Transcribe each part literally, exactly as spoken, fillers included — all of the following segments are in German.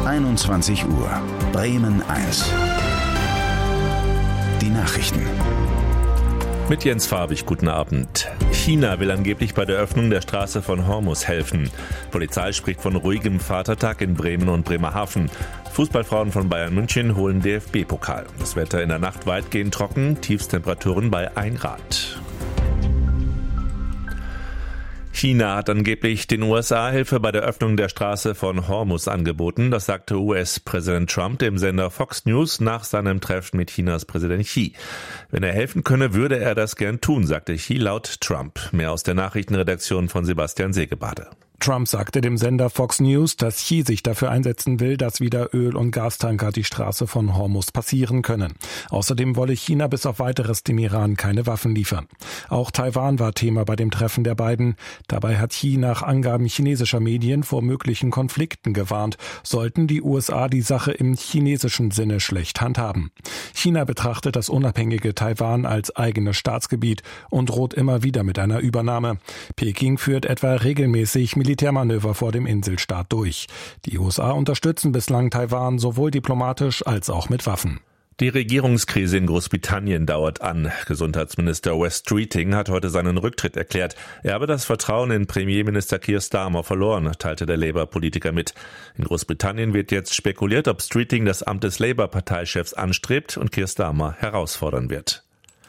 einundzwanzig Uhr. Bremen eins. Die Nachrichten. Mit Jens Farbig, guten Abend. China will angeblich bei der Öffnung der Straße von Hormuz helfen. Polizei spricht von ruhigem Vatertag in Bremen und Bremerhaven. Fußballfrauen von Bayern München holen D F B-Pokal. Das Wetter in der Nacht weitgehend trocken, Tiefstemperaturen bei ein Grad. China hat angeblich den U S A Hilfe bei der Öffnung der Straße von Hormuz angeboten. Das sagte U S-Präsident Trump dem Sender Fox News nach seinem Treffen mit Chinas Präsident Xi. Wenn er helfen könne, würde er das gern tun, sagte Xi laut Trump. Mehr aus der Nachrichtenredaktion von Sebastian Segebade. Trump sagte dem Sender Fox News, dass Xi sich dafür einsetzen will, dass wieder Öl- und Gastanker die Straße von Hormuz passieren können. Außerdem wolle China bis auf Weiteres dem Iran keine Waffen liefern. Auch Taiwan war Thema bei dem Treffen der beiden. Dabei hat Xi nach Angaben chinesischer Medien vor möglichen Konflikten gewarnt, sollten die U S A die Sache im chinesischen Sinne schlecht handhaben. China betrachtet das unabhängige Taiwan als eigenes Staatsgebiet und droht immer wieder mit einer Übernahme. Peking führt etwa regelmäßig Militärmanöver vor dem Inselstaat durch. Die U S A unterstützen bislang Taiwan sowohl diplomatisch als auch mit Waffen. Die Regierungskrise in Großbritannien dauert an. Gesundheitsminister Wes Streeting hat heute seinen Rücktritt erklärt. Er habe das Vertrauen in Premierminister Keir Starmer verloren, teilte der Labour-Politiker mit. In Großbritannien wird jetzt spekuliert, ob Streeting das Amt des Labour-Parteichefs anstrebt und Keir Starmer herausfordern wird.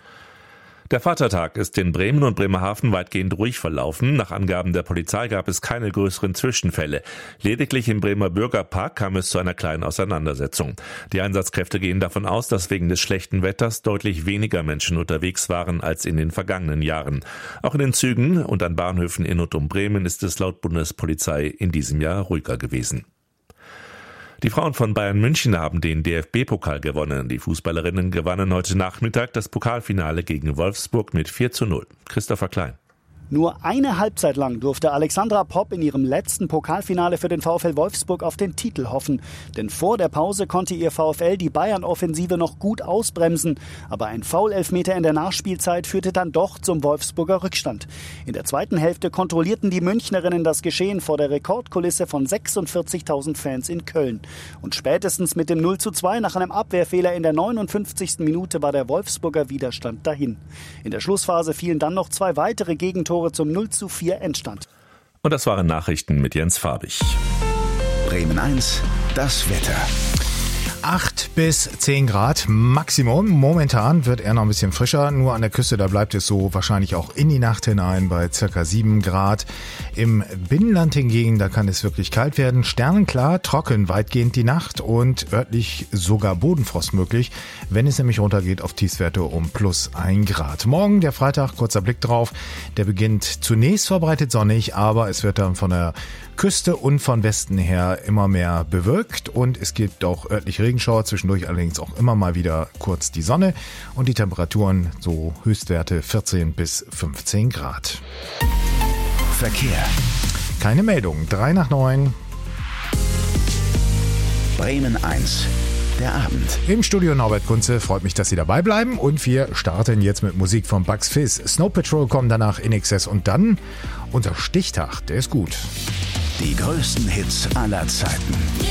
Der Vatertag ist in Bremen und Bremerhaven weitgehend ruhig verlaufen. Nach Angaben der Polizei gab es keine größeren Zwischenfälle. Lediglich im Bremer Bürgerpark kam es zu einer kleinen Auseinandersetzung. Die Einsatzkräfte gehen davon aus, dass wegen des schlechten Wetters deutlich weniger Menschen unterwegs waren als in den vergangenen Jahren. Auch in den Zügen und an Bahnhöfen in und um Bremen ist es laut Bundespolizei in diesem Jahr ruhiger gewesen. Die Frauen von Bayern München haben den D F B-Pokal gewonnen. Die Fußballerinnen gewannen heute Nachmittag das Pokalfinale gegen Wolfsburg mit vier zu null. Christopher Klein. Nur eine Halbzeit lang durfte Alexandra Popp in ihrem letzten Pokalfinale für den VfL Wolfsburg auf den Titel hoffen. Denn vor der Pause konnte ihr VfL die Bayern-Offensive noch gut ausbremsen. Aber ein Foul-Elfmeter in der Nachspielzeit führte dann doch zum Wolfsburger Rückstand. In der zweiten Hälfte kontrollierten die Münchnerinnen das Geschehen vor der Rekordkulisse von sechsundvierzigtausend Fans in Köln. Und spätestens mit dem null zu zwei nach einem Abwehrfehler in der neunundfünfzigsten Minute war der Wolfsburger Widerstand dahin. In der Schlussphase fielen dann noch zwei weitere Gegentore zum null zu vier Endstand. Und das waren Nachrichten mit Jens Farbig. Bremen eins, das Wetter. acht bis zehn Grad Maximum. Momentan wird er noch ein bisschen frischer. Nur an der Küste, da bleibt es so wahrscheinlich auch in die Nacht hinein bei circa sieben Grad. Im Binnenland hingegen, da kann es wirklich kalt werden. Sternenklar, trocken weitgehend die Nacht und örtlich sogar Bodenfrost möglich, wenn es nämlich runtergeht auf Tiefstwerte um plus ein Grad. Morgen, der Freitag, kurzer Blick drauf. Der beginnt zunächst verbreitet sonnig, aber es wird dann von der Küste und von Westen her immer mehr bewölkt und es gibt auch örtlich Regenschauer, zwischendurch allerdings auch immer mal wieder kurz die Sonne und die Temperaturen so Höchstwerte vierzehn bis fünfzehn Grad. Verkehr. Keine Meldung, drei nach neun. Bremen eins, der Abend. Im Studio Norbert Kunze, freut mich, dass Sie dabei bleiben und wir starten jetzt mit Musik von Bugs Fizz. Snow Patrol kommen danach in Excess und dann unser Stichtag, der ist gut. Die größten Hits aller Zeiten.